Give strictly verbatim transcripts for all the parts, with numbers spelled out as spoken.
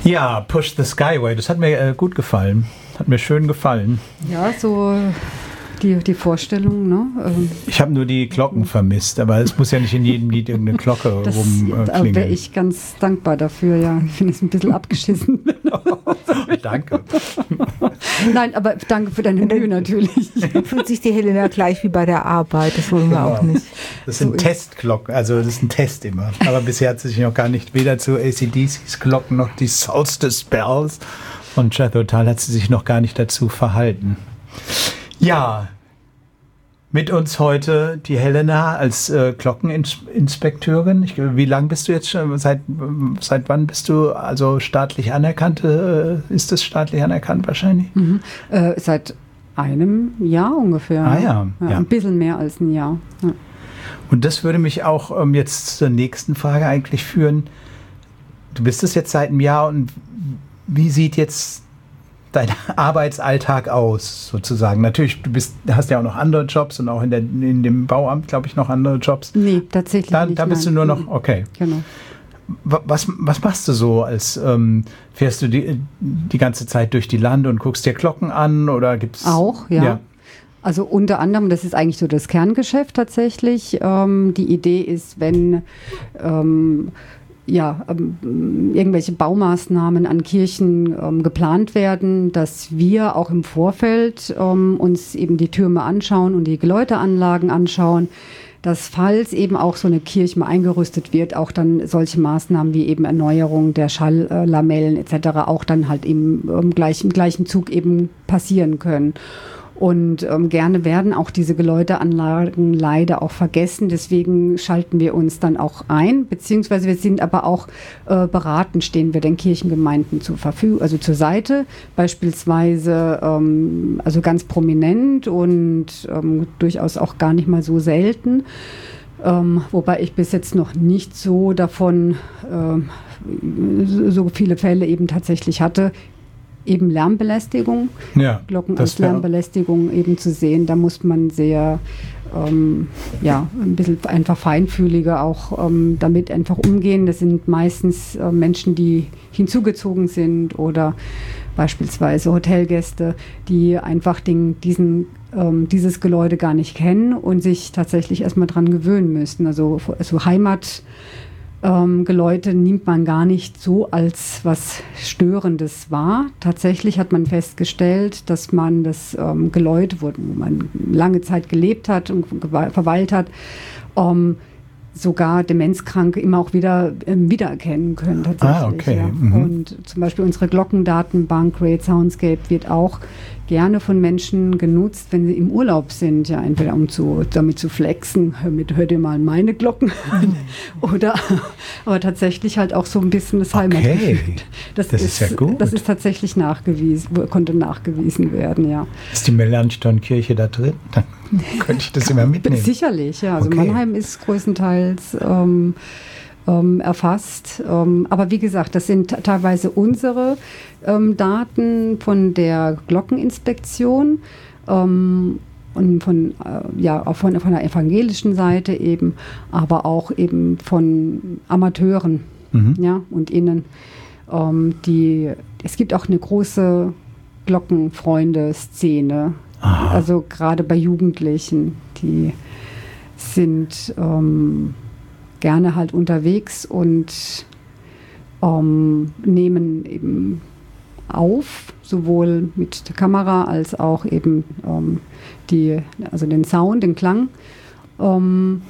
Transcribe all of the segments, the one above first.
Ja, Push the Skyway, das hat mir äh, gut gefallen. Hat mir schön gefallen. Ja, so die, die Vorstellung, ne? Ähm, ich habe nur die Glocken vermisst, aber es muss ja nicht in jedem Lied irgendeine Glocke rumklingeln. Da wäre ich ganz dankbar dafür, ja. Ich finde es ein bisschen abgeschissen. Danke. Nein, aber danke für deine Mühe natürlich. Dann fühlt sich die Helena gleich wie bei der Arbeit, das wollen wir Genau. auch nicht. Das sind so Testglocken, also das ist ein Test immer. Aber bisher hat sie sich noch gar nicht weder zu A C D Cs Glocken noch die Solstice Bells und Jethro Tull hat sie sich noch gar nicht dazu verhalten. Ja, mit uns heute die Helena als äh, Glockeninspekteurin. Ich, wie lange bist du jetzt schon? Seit, seit wann bist du also staatlich anerkannt? Äh, ist das staatlich anerkannt wahrscheinlich? Mhm. Äh, seit einem Jahr ungefähr. Ah ja, ja, ja. Ein bisschen mehr als ein Jahr. Ja. Und das würde mich auch ähm, jetzt zur nächsten Frage eigentlich führen. Du bist es jetzt seit einem Jahr und wie sieht jetzt dein Arbeitsalltag aus, sozusagen? Natürlich, du bist, hast ja auch noch andere Jobs und auch in, der, in dem Bauamt, glaube ich, noch andere Jobs. Nee, tatsächlich da, nicht. Da bist nein. du nur noch, okay. Genau. Was, was machst du so? Als ähm, fährst du die, die ganze Zeit durch die Lande und guckst dir Glocken an oder gibt's auch, ja. ja. Also unter anderem, das ist eigentlich so das Kerngeschäft tatsächlich. Ähm, die Idee ist, wenn ähm, ja, ähm, irgendwelche Baumaßnahmen an Kirchen ähm, geplant werden, dass wir auch im Vorfeld ähm, uns eben die Türme anschauen und die Geläuteanlagen anschauen, dass falls eben auch so eine Kirche mal eingerüstet wird, auch dann solche Maßnahmen wie eben Erneuerung der Schalllamellen et cetera auch dann halt eben ähm, gleich, im gleichen Zug eben passieren können. Und ähm, gerne werden auch diese Geläuteanlagen leider auch vergessen. Deswegen schalten wir uns dann auch ein, beziehungsweise wir sind aber auch äh, beratend, stehen wir den Kirchengemeinden zur Verfügung, also zur Seite. Beispielsweise ähm, also ganz prominent und ähm, durchaus auch gar nicht mal so selten. Ähm, wobei ich bis jetzt noch nicht so davon äh, so viele Fälle eben tatsächlich hatte. Eben Lärmbelästigung, ja, Glocken als Lärmbelästigung eben zu sehen. Da muss man sehr, ähm, ja, ein bisschen einfach feinfühliger auch ähm, damit einfach umgehen. Das sind meistens äh, Menschen, die hinzugezogen sind oder beispielsweise Hotelgäste, die einfach den, diesen, ähm, dieses Geläute gar nicht kennen und sich tatsächlich erstmal dran gewöhnen müssen. Also, also Heimat Ähm, Geläute nimmt man gar nicht so als was Störendes wahr. Tatsächlich hat man festgestellt, dass man das ähm, Geläut, wo man lange Zeit gelebt hat und verweilt hat, ähm, sogar Demenzkranke immer auch wieder ähm, wiedererkennen können tatsächlich. Ah, okay. Ja. Mhm. Und zum Beispiel unsere Glockendatenbank Great Soundscape wird auch gerne von Menschen genutzt, wenn sie im Urlaub sind, ja, entweder um zu, damit zu flexen, hör, mit, hör dir mal meine Glocken an, oder aber tatsächlich halt auch so ein bisschen das Heimatgefühl. Okay. Das, das ist, ist ja gut. Das ist tatsächlich nachgewiesen, konnte nachgewiesen werden, ja. Ist die Melanchthon-Kirche da drin? Dann könnte ich das immer mitnehmen. Sicherlich, ja. Also okay. Mannheim ist größtenteils ähm, ähm, erfasst. Ähm, aber wie gesagt, das sind teilweise unsere ähm, Daten von der Glockeninspektion ähm, und von, äh, ja, auch von, von der evangelischen Seite eben, aber auch eben von Amateuren, mhm. ja, und innen. Ähm, die, es gibt auch eine große Glockenfreunde-Szene. Aha. Also gerade bei Jugendlichen, die sind ähm, gerne halt unterwegs und ähm, nehmen eben auf, sowohl mit der Kamera als auch eben ähm, die, also den Sound, den Klang, ähm,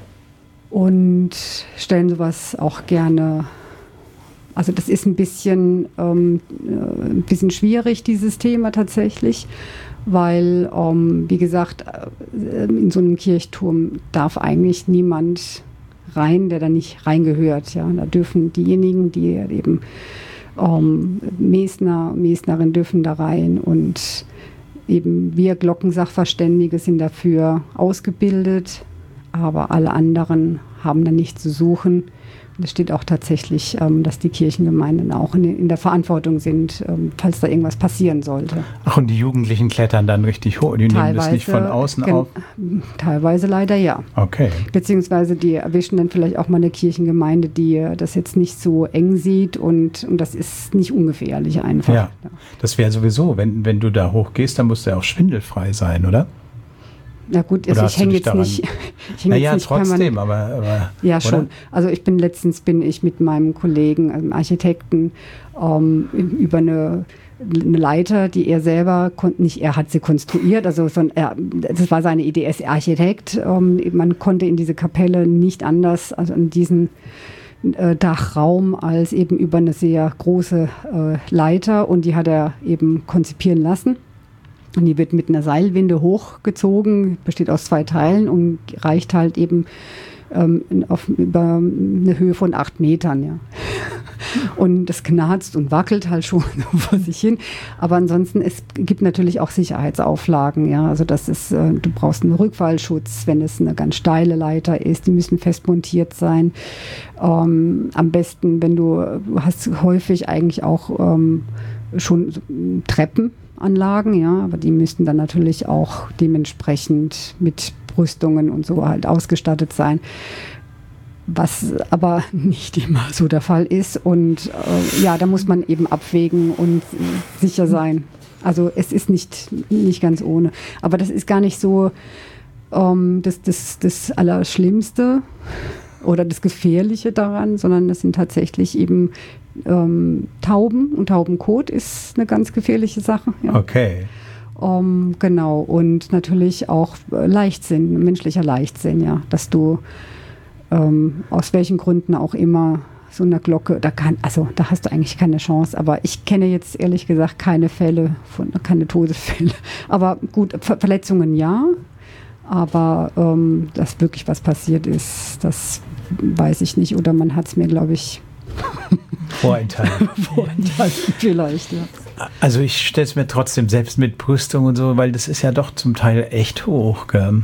und stellen sowas auch gerne. Also das ist ein bisschen, ähm, ein bisschen schwierig, dieses Thema tatsächlich, weil, ähm, wie gesagt, in so einem Kirchturm darf eigentlich niemand rein, der da nicht reingehört. Ja. Da dürfen diejenigen, die eben ähm, Mesner, Mesnerin dürfen da rein und eben wir Glockensachverständige sind dafür ausgebildet, aber alle anderen haben da nichts zu suchen. Es steht auch tatsächlich, ähm, dass die Kirchengemeinden auch in, in der Verantwortung sind, ähm, falls da irgendwas passieren sollte. Ach, und die Jugendlichen klettern dann richtig hoch, die nehmen das nicht von außen gen- auf? Teilweise leider ja. Okay. Beziehungsweise die erwischen dann vielleicht auch mal eine Kirchengemeinde, die das jetzt nicht so eng sieht und, und das ist nicht ungefährlich einfach. Ja, das wäre sowieso, wenn, wenn du da hochgehst, dann musst du ja auch schwindelfrei sein, oder? Na gut, Oder also hast ich du hänge dich jetzt daran- nicht. Ich häng Naja, jetzt nicht trotzdem, permanent- aber, aber. Ja, oder? schon. Also ich bin letztens bin ich mit meinem Kollegen, einem Architekten, ähm, über eine, eine Leiter, die er selber konnte, nicht er hat sie konstruiert, also so ein, er, das war seine Idee, er ist Architekt. Ähm, man konnte in diese Kapelle nicht anders, also in diesen äh, Dachraum, als eben über eine sehr große äh, Leiter, und die hat er eben konzipieren lassen. Und die wird mit einer Seilwinde hochgezogen, besteht aus zwei Teilen und reicht halt eben ähm, auf, über eine Höhe von acht Metern. Ja. Und das knarzt und wackelt halt schon vor sich hin. Aber ansonsten, es gibt natürlich auch Sicherheitsauflagen. Ja. Also das ist, äh, du brauchst einen Rückfallschutz, wenn es eine ganz steile Leiter ist. Die müssen fest montiert sein. Ähm, am besten, wenn du, du hast häufig eigentlich auch ähm, schon so Treppen. Anlagen, ja, aber die müssten dann natürlich auch dementsprechend mit Brüstungen und so halt ausgestattet sein, was aber nicht immer so der Fall ist. Und äh, ja, da muss man eben abwägen und sicher sein. Also es ist nicht, nicht ganz ohne. Aber das ist gar nicht so ähm, das, das, das Allerschlimmste oder das Gefährliche daran, sondern das sind tatsächlich eben Ähm, Tauben und Taubenkot ist eine ganz gefährliche Sache. Ja. Okay. Um, genau, und natürlich auch äh, Leichtsinn, menschlicher Leichtsinn, ja, dass du ähm, aus welchen Gründen auch immer so eine Glocke, da kann, also da hast du eigentlich keine Chance, aber ich kenne jetzt ehrlich gesagt keine Fälle, von, keine Todesfälle, aber gut, Ver Verletzungen ja, aber ähm, dass wirklich was passiert ist, das weiß ich nicht, oder man hat es mir, glaube ich, Vorenthalten. Vorenthalten vielleicht, ja. Also ich stelle es mir trotzdem selbst mit Brüstung und so, weil das ist ja doch zum Teil echt hoch. Gell?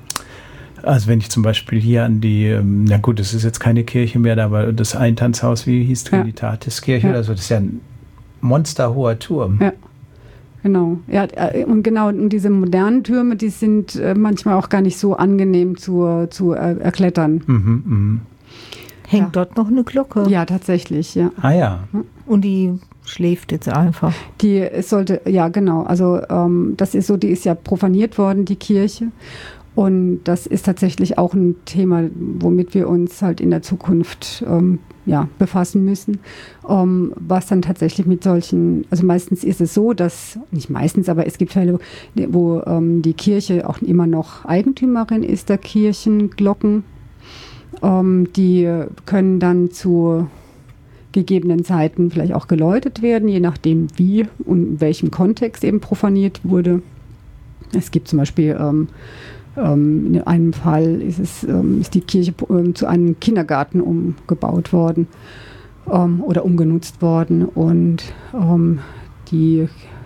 Also wenn ich zum Beispiel hier an die, na gut, das ist jetzt keine Kirche mehr, aber das Eintanzhaus, wie hieß Trinitatiskirche Ja. oder so, das ist ja ein monsterhoher Turm. Ja. Genau, ja, und genau, und diese modernen Türme, die sind äh, manchmal auch gar nicht so angenehm zu, zu äh, erklettern. Mhm, mhm. Hängt Ja. dort noch eine Glocke? Ja, tatsächlich, ja. Ah ja. Und die schläft jetzt einfach. Die es sollte, ja genau, also ähm, das ist so, die ist ja profaniert worden, die Kirche. Und das ist tatsächlich auch ein Thema, womit wir uns halt in der Zukunft ähm, ja, befassen müssen. Ähm, was dann tatsächlich mit solchen, also meistens ist es so, dass, nicht meistens, aber es gibt Fälle, wo ähm, die Kirche auch immer noch Eigentümerin ist der Kirchenglocken. Ähm, die können dann zu gegebenen Zeiten vielleicht auch geläutet werden, je nachdem wie und in welchem Kontext eben profaniert wurde. Es gibt zum Beispiel ähm, ähm, in einem Fall ist, es, ähm, ist die Kirche ähm, zu einem Kindergarten umgebaut worden ähm, oder umgenutzt worden, und ähm, die,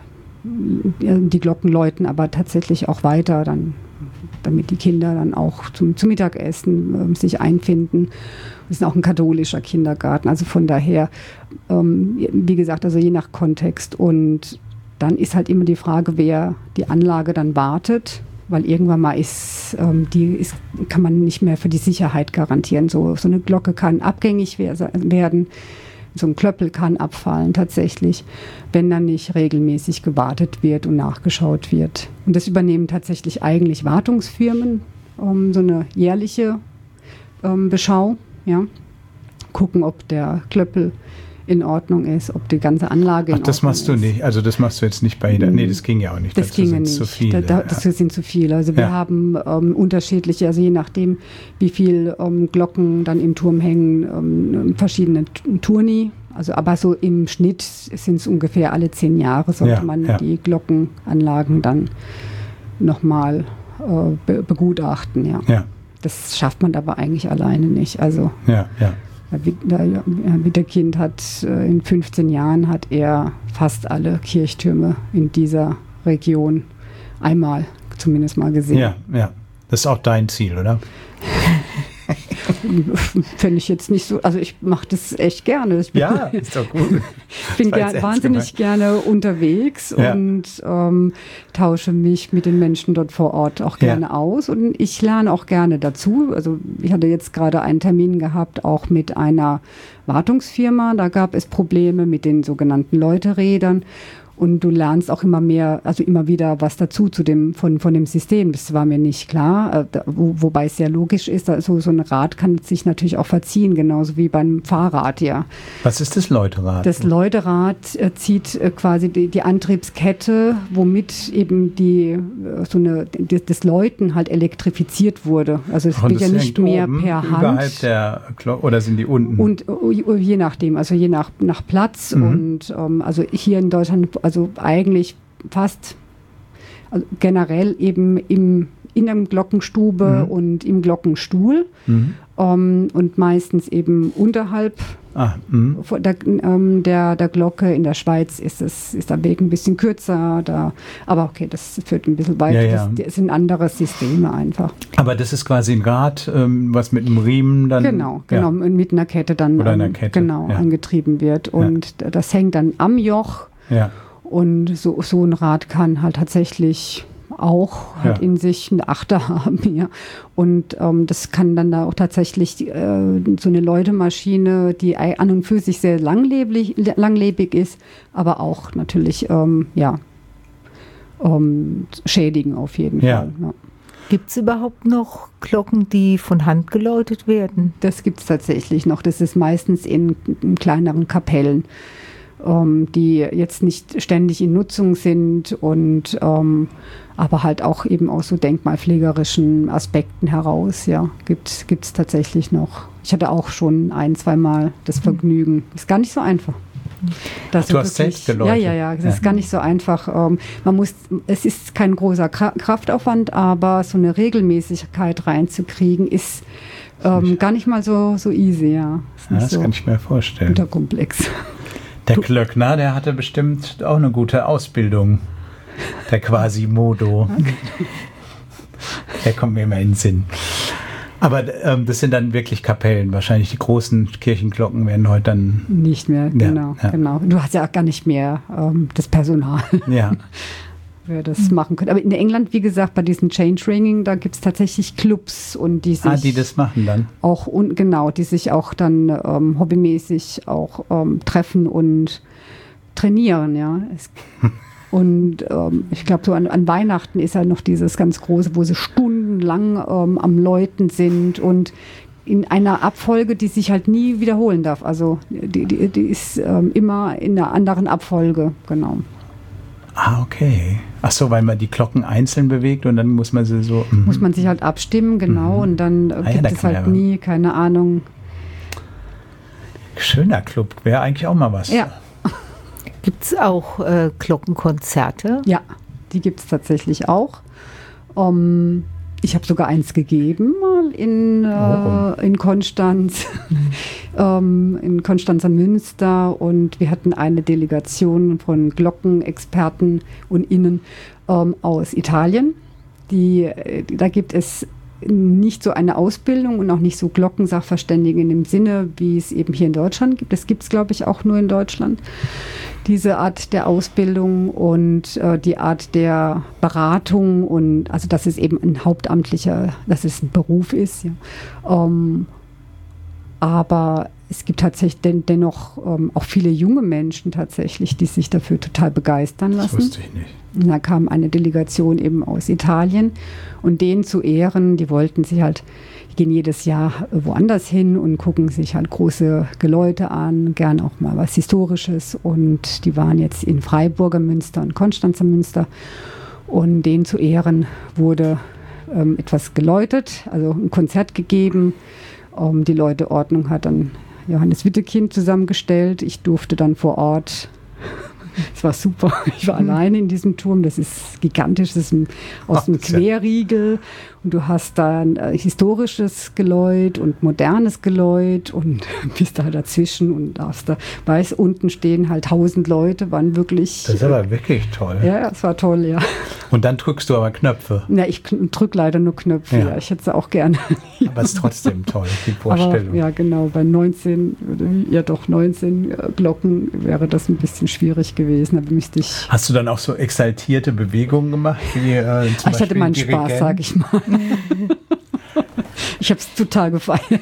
die Glocken läuten aber tatsächlich auch weiter, dann, damit die Kinder dann auch zum, zum Mittagessen äh, sich einfinden. Das ist auch ein katholischer Kindergarten, also von daher, ähm, wie gesagt, also je nach Kontext. Und dann ist halt immer die Frage, wer die Anlage dann wartet, weil irgendwann mal ist, ähm, die ist, kann man nicht mehr für die Sicherheit garantieren. So, so eine Glocke kann abgängig wer werden, so ein Klöppel kann abfallen tatsächlich, wenn dann nicht regelmäßig gewartet wird und nachgeschaut wird. Und das übernehmen tatsächlich eigentlich Wartungsfirmen, um so eine jährliche ähm, Beschau, ja, gucken, ob der Klöppel in Ordnung ist, ob die ganze Anlage in Ach, das Ordnung machst du ist. nicht. Also das machst du jetzt nicht bei jeder. Nee, das ging ja auch nicht. Das Dazu ginge sind nicht. zu viele. Da, da, das sind zu viele. Also wir Ja. haben ähm, unterschiedliche, also je nachdem, wie viel ähm, Glocken dann im Turm hängen, ähm, verschiedene T- Turni. Also aber so im Schnitt sind es ungefähr alle zehn Jahre, sollte Ja, man ja. die Glockenanlagen dann nochmal äh, be begutachten. Ja. Ja, Das schafft man aber eigentlich alleine nicht. Also ja, ja. Herr Witt- Herr Witterkind hat äh, in fünfzehn Jahren hat er fast alle Kirchtürme in dieser Region einmal zumindest mal gesehen. Ja, ja. Das ist auch dein Ziel, oder? finde ich jetzt nicht so, also ich mache das echt gerne. Ich bin, Ja, ist doch gut. ich bin Das war jetzt ger ernst wahnsinnig gemeint. gerne unterwegs Ja. und ähm, tausche mich mit den Menschen dort vor Ort auch Ja. gerne aus und ich lerne auch gerne dazu. Also ich hatte jetzt gerade einen Termin gehabt, auch mit einer Wartungsfirma. Da gab es Probleme mit den sogenannten Läuterädern. Und du lernst auch immer mehr, also immer wieder was dazu zu dem, von, von dem System. Das war mir nicht klar, äh, da, wo, wobei es sehr logisch ist. Also so ein Rad kann sich natürlich auch verziehen, genauso wie beim Fahrrad, ja. Was ist das Läuterad? Das Läuterad äh, zieht äh, quasi die, die Antriebskette, womit eben die, äh, so eine, die, das Läuten halt elektrifiziert wurde. Also es Und geht ja das nicht hängt mehr oben per Überhalb Hand. der Glocke, oder sind die unten? Und äh, je nachdem, also je nach, nach Platz. Mhm. Und ähm, also hier in Deutschland, also eigentlich fast also generell eben im, in der Glockenstube Mhm. und im Glockenstuhl. Mhm. Ähm, und meistens eben unterhalb Ah, mhm. vor der, ähm, der, der Glocke. In der Schweiz ist es ist der Weg ein bisschen kürzer. Da, aber okay, das führt ein bisschen weiter. Ja, ja. Das, das sind andere Systeme einfach. Aber das ist quasi ein Rad, ähm, was mit einem Riemen dann. Genau, genau. Ja. Und mit einer Kette dann Oder einer ähm, Kette, genau, ja. angetrieben wird. Und das hängt dann am Joch. Ja. Und so, so ein Rad kann halt tatsächlich auch halt Ja. in sich einen Achter haben. Ja. Und ähm, das kann dann da auch tatsächlich äh, so eine Läutemaschine, die ei- an und für sich sehr langlebig, langlebig ist, aber auch natürlich ähm, ja, ähm, schädigen auf jeden Ja. Fall. Ja. Gibt es überhaupt noch Glocken, die von Hand geläutet werden? Das gibt es tatsächlich noch. Das ist meistens in, in kleineren Kapellen, ähm, die jetzt nicht ständig in Nutzung sind und ähm, aber halt auch eben aus so denkmalpflegerischen Aspekten heraus, ja, gibt es tatsächlich noch. Ich hatte auch schon ein, zweimal das Vergnügen. Ist gar nicht so einfach. Das Du hast selbst geläutet? Ja, ja, ja. Es Ja. ist gar nicht so einfach. Ähm, man muss, es ist kein großer Kra- Kraftaufwand, aber so eine Regelmäßigkeit reinzukriegen, ist ähm, gar nicht mal so, so easy, ja. Ist Ja, nicht das so kann ich mir vorstellen. unterkomplex. Der Glöckner, der hatte bestimmt auch eine gute Ausbildung. Der Quasimodo. Der kommt mir immer in den Sinn. Aber ähm, das sind dann wirklich Kapellen. Wahrscheinlich die großen Kirchenglocken werden heute dann. Nicht mehr, Ja, genau, ja. genau. Du hast ja auch gar nicht mehr ähm, das Personal, Ja. wer das machen könnte. Aber in England, wie gesagt, bei diesen Change Ringing, da gibt es tatsächlich Clubs und die sich Ah, die das machen dann. auch un genau, die sich auch dann ähm, hobbymäßig auch ähm, treffen und trainieren, ja. Es, und ähm, ich glaube, so an, an Weihnachten ist ja noch dieses ganz große, wo sie stundenlang ähm, am Läuten sind und in einer Abfolge, die sich halt nie wiederholen darf. Also die, die, die ist ähm, immer in einer anderen Abfolge, genau. Ah, okay. Ach so, weil man die Glocken einzeln bewegt und dann muss man sie so. Mhm. Muss man sich halt abstimmen, genau, Mhm. und dann äh, Ah ja, gibt da es kann halt man ja- nie, keine Ahnung. Schöner Club. Wäre eigentlich auch mal was. Ja. Gibt es auch äh, Glockenkonzerte? Ja, die gibt es tatsächlich auch. Ähm, ich habe sogar eins gegeben mal in, Oh. äh, in Konstanz, ähm, in Konstanzer Münster, und wir hatten eine Delegation von Glockenexperten und Innen ähm, aus Italien. Die, äh, da gibt es nicht so eine Ausbildung und auch nicht so Glockensachverständigen in dem Sinne, wie es eben hier in Deutschland gibt. Das gibt es, glaube ich, auch nur in Deutschland, diese Art der Ausbildung und äh, die Art der Beratung, und also dass es eben ein hauptamtlicher, dass es ein Beruf ist. Ja. Ähm, aber es gibt tatsächlich den, dennoch ähm, auch viele junge Menschen tatsächlich, die sich dafür total begeistern Das lassen. wusste ich nicht. Und da kam eine Delegation eben aus Italien, und denen zu Ehren, die wollten sich halt, die gehen jedes Jahr woanders hin und gucken sich halt große Geläute an, gern auch mal was Historisches, und die waren jetzt in Freiburger Münster und Konstanzer Münster, und denen zu Ehren wurde ähm, etwas geläutet, also ein Konzert gegeben. Um, die Läuteordnung hat dann Johannes Wittekind zusammengestellt. Ich durfte dann vor Ort Es war super. Ich war alleine in diesem Turm. Das ist gigantisch. Das ist ein, aus Ach, dem das ist ja- Querriegel. Und du hast da ein äh, historisches Geläut und modernes Geläut und bist da dazwischen und darfst da, weißt, unten stehen halt tausend Leute, waren wirklich. Das ist aber wirklich toll. Ja, es war toll, ja. Und dann drückst du aber Knöpfe. Na, ich drücke leider nur Knöpfe. Ja. Ja. Ich hätte sie auch gerne. Aber es ist trotzdem toll, die Aber Vorstellung. ja, genau, bei neunzehn, ja doch neunzehn äh, Glocken wäre das ein bisschen schwierig gewesen. Da müsste ich. Hast du dann auch so exaltierte Bewegungen gemacht? Wie, äh, zum Ah, ich hatte Beispiel meinen Dirigent? Spaß, sag ich mal. Ich habe es total gefeiert.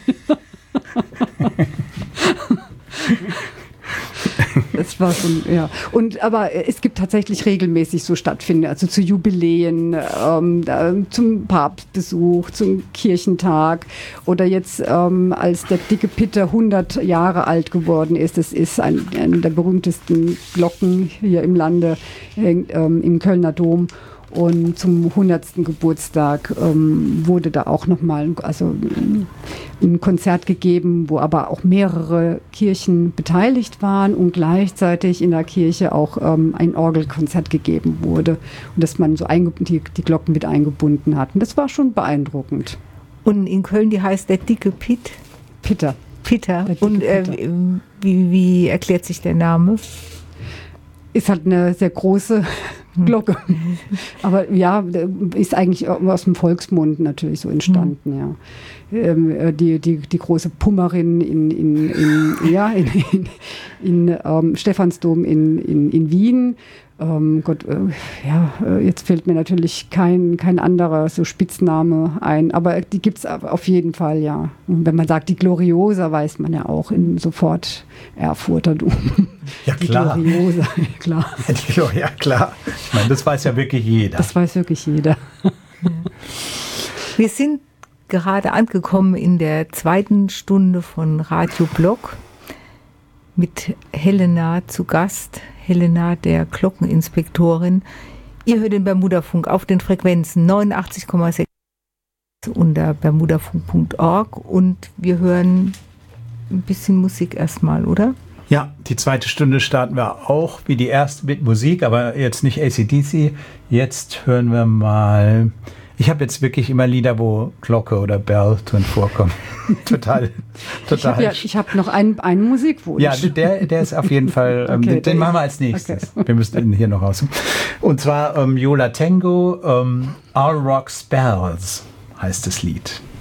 Es war schon, ja. Und aber es gibt tatsächlich regelmäßig so Stattfinden, also zu Jubiläen, ähm, da, zum Papstbesuch, zum Kirchentag oder jetzt ähm, als der dicke Pitter hundert Jahre alt geworden ist. Das ist ein, eine der berühmtesten Glocken hier im Lande, hängt ähm, im Kölner Dom. Und zum hundertsten Geburtstag ähm, wurde da auch nochmal also, ein Konzert gegeben, wo aber auch mehrere Kirchen beteiligt waren und gleichzeitig in der Kirche auch ähm, ein Orgelkonzert gegeben wurde und dass man so einge- die, die Glocken mit eingebunden hat. Und das war schon beeindruckend. Und in Köln, die heißt der dicke Pitt. Peter. Peter. Der dicke Und äh, Peter. wie, wie erklärt sich der Name? Ist halt eine sehr große Glocke. Aber ja, ist eigentlich aus dem Volksmund natürlich so entstanden, ja. Ähm, die, die, die große Pummerin in, in, in, ja, in, in, in ähm, Stephansdom in, in, in Wien. Ähm, Gott, äh, ja, äh, jetzt fällt mir natürlich kein, kein anderer so Spitzname ein, aber die gibt es auf jeden Fall, ja. Und wenn man sagt, die Gloriosa, weiß man ja auch in sofort Erfurter Dom. Ja, Die klar. Gloriosa, klar. Ja, die- ja, klar. Ich meine, das weiß ja wirklich jeder. Das weiß wirklich jeder. Wir sind gerade angekommen in der zweiten Stunde von Radio Block mit Helena zu Gast. Helena, der Glockeninspektorin. Ihr hört den Bermudafunk auf den Frequenzen neunundachtzig Komma sechs unter bermudafunk punkt org und wir hören ein bisschen Musik erstmal, oder? Ja, die zweite Stunde starten wir auch wie die erste mit Musik, aber jetzt nicht A C D C. Jetzt hören wir mal. Ich habe jetzt wirklich immer Lieder, wo Glocke oder Bell drin vorkommen. total, Ich total. habe ja, ich hab noch einen, einen Musikwunsch. Ja, der, der ist auf jeden Fall, ähm, Okay, den, der den machen wir ist- als nächstes. okay. Wir müssen ihn hier noch raus. Und zwar ähm, Yola Tango, ähm, All Rock Spells heißt das Lied.